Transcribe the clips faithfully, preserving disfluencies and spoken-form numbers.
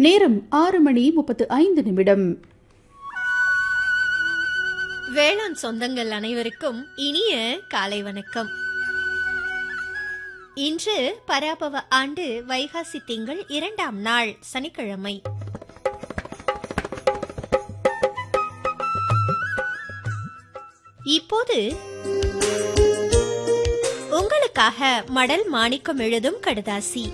நேரம் ஆறு மணி முப்பத்து ஐந்து நிமிடம். வேளாண் சொந்தங்கள் அனைவருக்கும் இனிய காலை வணக்கம். இன்று பராபவ ஆண்டு வைகாசி திங்கள் இரண்டாம் நாள் சனிக்கிழமை. இப்போது உங்களுக்காக மடல் மாணிக்கம் எழுதும் கடுதாசி.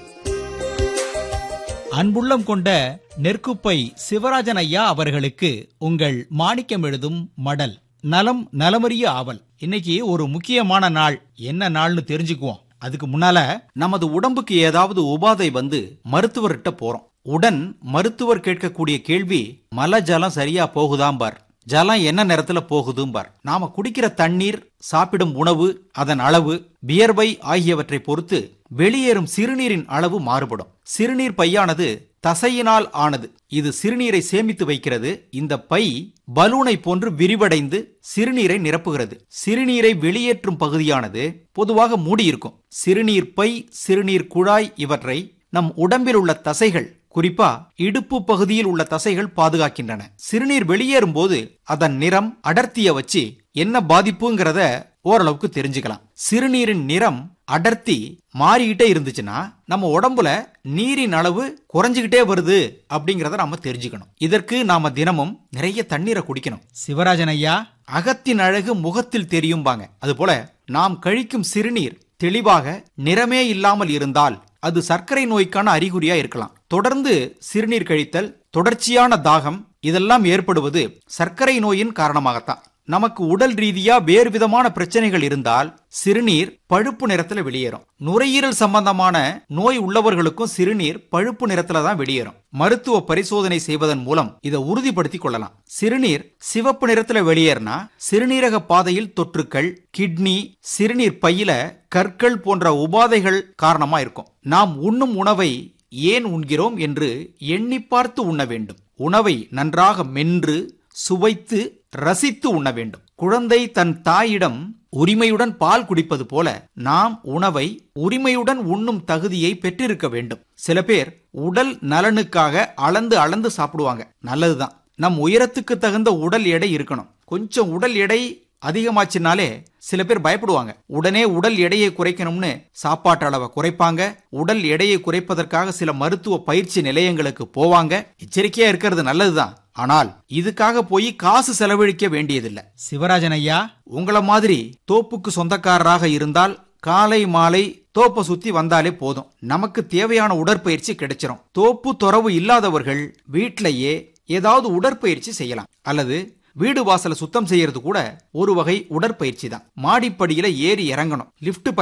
அன்புள்ளம் கொண்ட நெற்குப்பை சிவராஜன் ஐயா அவர்களுக்கு உங்கள் மாணிக்கம் எழுதும் மடல். நலம் நலமறிய ஆவல். இன்னைக்கு ஒரு முக்கியமான நாள். என்ன நாள்னு தெரிஞ்சுக்குவோம். அதுக்கு முன்னால நமது உடம்புக்கு ஏதாவது உபாதை வந்து மருத்துவர்கிட்ட போறோம். உடன் மருத்துவர் கேட்கக்கூடிய கேள்வி, மல ஜலம் சரியா போகுதாம் பார், ஜலம் என்ன நேரத்துல போகுதும் பார். நாம குடிக்கிற தண்ணீர், சாப்பிடும் உணவு, அதன் அளவு, வியர்வை ஆகியவற்றை பொறுத்து வெளியேறும் சிறுநீரின் அளவு மாறுபடும். சிறுநீர் பையானது தசையினால் ஆனது. இது சிறுநீரை சேமித்து வைக்கிறது. இந்த பை பலூனை போன்று விரிவடைந்து சிறுநீரை நிரப்புகிறது. சிறுநீரை வெளியேற்றும் பகுதியானது பொதுவாக மூடியிருக்கும். சிறுநீர் பை, சிறுநீர் குழாய் இவற்றை நம் உடம்பில் உள்ள தசைகள், குறிப்பா இடுப்பு பகுதியில் உள்ள தசைகள் பாதுகாக்கின்றன. சிறுநீர் வெளியேறும் போது அதன் நிறம், அடர்த்திய வச்சு என்ன பாதிப்புங்கிறத ஓரளவுக்கு தெரிஞ்சுக்கலாம். சிறுநீரின் நிறம், அடர்த்தி மாறிக்கிட்டே இருந்துச்சுன்னா நம்ம உடம்புல நீரின் அளவு குறைஞ்சுகிட்டே வருது அப்படிங்கறத நாம தெரிஞ்சுக்கணும். இதற்கு நாம தினமும் நிறைய தண்ணீரை குடிக்கணும். சிவராஜன் ஐயா, அகத்தின் அழகு முகத்தில் தெரியும்பாங்க. அதுபோல நாம் கழிக்கும் சிறுநீர் தெளிவாக நிறமே இல்லாமல் இருந்தால் அது சர்க்கரை நோய்க்கான அறிகுறியா இருக்கலாம். தொடர்ந்து சிறுநீர் கழித்தல், தொடர்ச்சியான தாகம் இதெல்லாம் ஏற்படுவது சர்க்கரை நோயின் காரணமாகத்தான். நமக்கு உடல் ரீதியா வேறு விதமான பிரச்சனைகள் இருந்தால் சிறுநீர் பழுப்பு நிறத்துல வெளியேறும். நுரையீரல் சம்பந்தமான நோய் உள்ளவர்களுக்கும் சிறுநீர் பழுப்பு நிறத்துல தான் வெளியேறும். மருத்துவ பரிசோதனை செய்வதன் மூலம் இதை உறுதிப்படுத்திக் கொள்ளலாம். சிறுநீர் சிவப்பு நிறத்துல வெளியேறினா சிறுநீரக பாதையில் தொற்றுக்கள், கிட்னி, சிறுநீர் பையில கற்கள் போன்ற உபாதைகள் காரணமா இருக்கும். நாம் உண்ணும் உணவை ஏன் உண்கிறோம் என்று எண்ணி பார்த்து உண்ண வேண்டும். உணவை நன்றாக மென்று சுவைத்து ரசித்து உண்ண வேண்டும். குழந்தை தன் தாயிடம் உரிமையுடன் பால் குடிப்பது போல நாம் உணவை உரிமையுடன் உண்ணும் தகுதியை பெற்றிருக்க வேண்டும். சில பேர் உடல் நலனுக்காக அளந்து அளந்து சாப்பிடுவாங்க. நல்லதுதான். நம் உயரத்துக்கு தகுந்த உடல் எடை இருக்கணும். கொஞ்சம் உடல் எடை அதிகமாச்சுனாலே சில பேர் பயப்படுவாங்க. உடனே உடல் எடையை குறைக்கணும்னு சாப்பாட்டு அளவை குறைப்பாங்க. உடல் எடையை குறைப்பதற்காக சில மருத்துவ பயிற்சி நிலையங்களுக்கு போவாங்க. எச்சரிக்கையா இருக்கிறது நல்லதுதான். ஆனால் இதுக்காக போய் காசு செலவழிக்க வேண்டியதில்லை. சிவராஜன் ஐயா, உங்களை மாதிரி தோப்புக்கு சொந்தக்காரராக இருந்தால் காலை மாலை தோப்பை சுத்தி வந்தாலே போதும். நமக்கு தேவையான உடற்பயிற்சி கிடைச்சிரும். தோப்பு துறவு இல்லாதவர்கள் வீட்டிலேயே ஏதாவது உடற்பயிற்சி செய்யலாம். அல்லது வீடு வாசலை சுத்தம் செய்யறது கூட ஒரு வகை உடற்பயிற்சி தான். மாடிப்படியில ஏறி இறங்கணும். லிப்ட்